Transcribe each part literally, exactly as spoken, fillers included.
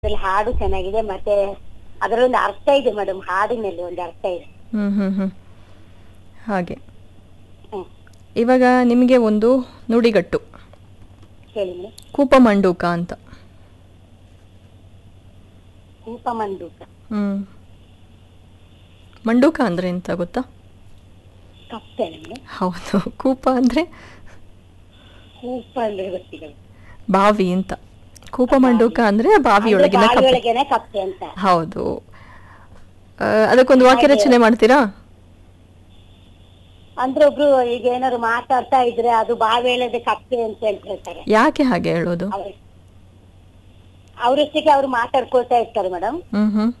ಅದ್ರಲ್ಲಿ ಹಾಡು ಚೆನ್ನಾಗಿದೆ, ಮತ್ತೆ ಅದರಲ್ಲೊಂದು ಅರ್ಥ ಇದೆ ಮೇಡಮ್, ಹಾಡಿನಲ್ಲಿ ಒಂದು ಅರ್ಥ ಇದೆ. ಹ್ಮ್ ಹ್ಮ್ ಹ್ಮ್ ಹಾಗೆ ಹ್ಮ್ ಇವಾಗ ನಿಮಗೆ ಒಂದು ನುಡಿಗಟ್ಟು ಹೇಳಿ ಮೇಡಮ್. ಕೂಪಮಂಡೂಕ ಅಂತ. ಕೂಪ ಮಂಡೂಕ. ಹ್ಮ್ ಮಂಡೂಕ ಅಂದ್ರೆ ಎಂತ ಗೊತ್ತಾ? ಕಪ್ಪೆ ಮೇಡಮ್. ಹೌದು. ಕೂಪ ಅಂದ್ರೆ ಕೂಪ ಅಂದ್ರೆ ಗೊತ್ತಿಲ್ಲ. ಬಾವಿ ಅಂತ. ಕೂಪಮಂಡೂಕ ಅಂದ್ರೆ ಬಾವಿಯೊಳಗಿನ ಕಪ್ಪೆ. ಬಾವಿಯೊಳಗೇನೆ ಕಪ್ಪೆ ಅಂತ. ಹೌದು. ಆ, ಅದಕ್ಕೊಂದು ವಾಕ್ಯ ರಚನೆ ಮಾಡ್ತೀರಾ? ಅಂದ್ರೆ ಒಬ್ರು ಈಗ ಏನಾದ್ರು ಮಾತಾಡ್ತಾ ಇದ್ರೆ ಅದು ಬಾವೇಳದೆ ಕಪ್ಪೆ ಅಂತ ಹೇಳ್ತಾರೆ. ಯಾಕೆ ಹಾಗೆ ಹೇಳೋದು? ಅವ್ರಷ್ಟಿಗೆ ಅವ್ರು ಮಾತಾಡ್ಕೊಳ್ತಾ ಇರ್ತಾರೆ ಮೇಡಮ್. ಹ್ಮ್ ಹ್ಮ್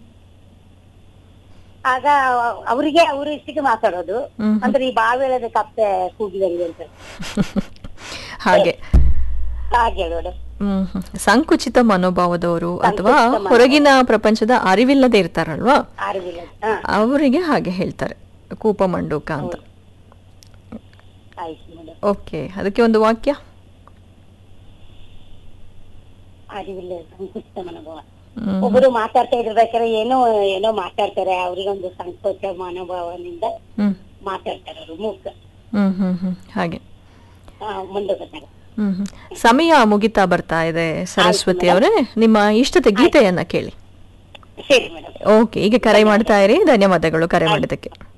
ಆಗ ಅವರಿಗೆ ಅವ್ರಷ್ಟಿಗೆ ಮಾತಾಡೋದು. ಹ್ಮ್. ಅಂದ್ರೆ ಈ ಬಾವೇಳದೆ ಕಪ್ಪೆ ಕೂಗಿದಂಗೆ ಅಂತ ಹಾಗೆ. ಹಾಗೆ ಮೇಡಮ್. ಹ್ಮ್ ಹ್ಮ್. ಸಂಕುಚಿತ ಮನೋಭಾವದವರು ಅಥವಾ ಸಂಕುಚಿತ ಮನೋಭಾವ. ಹೊರಗಿನ ಪ್ರಪಂಚದ ಅರಿವಿಲ್ಲದೆ ಇರ್ತಾರಲ್ವಾ, ಅರಿವಿಲ್ಲ. ಹಾ ಅವರಿಗೆ ಹಾಗೆ ಹೇಳ್ತಾರೆ ಕೂಪಮಂಡೂಕ ಅಂತ. ಆಯ್ತು ಮೇಡಮ್. ಓಕೆ, ಅದಕ್ಕೆ ಒಂದು ವಾಕ್ಯ. ಅರಿವಿಲ್ಲ, ಸಂಕುಚಿತ ಮನೋಭಾವ. ಹ್ಮ್ ಒಬ್ಬರು ಮಾತಾಡ್ತಾ ಇರ್ಬೇಕಾದ್ರೆ ಏನೋ ಏನೋ ಮಾತಾಡ್ತಾರೆ, ಅವ್ರಿಗೊಂದು ಸಂಕೋಚ ಮನೋಭಾವದಿಂದ ಹ್ಮ್ ಮಾತಾಡ್ತಾರೆ ಅವರು ಮೂಕ ಹ್ಮ್ ಹ್ಮ್ ಹ್ಮ್ ಹಾಗೆ. ಮುಂದೋಗ್ತಾರೆ. ಹ್ಮ್ ಹ್ಮ್ ಸಮಯ ಮುಗಿತಾ ಬರ್ತಾ ಇದೆ ಸರಸ್ವತಿ ಆಯ್ತು ಅವರೇ, ನಿಮ್ಮ ಇಷ್ಟದ ಗೀತೆಯನ್ನ ಕೇಳಿ. ಸರಿ ಮೇಡಮ್. ಓಕೆ, ಈಗ ಕರೆ ಮಾಡ್ತಾ ಇರಿ. ಧನ್ಯವಾದಗಳು ಕರೆ ಮಾಡಿದ್ದಕ್ಕೆ.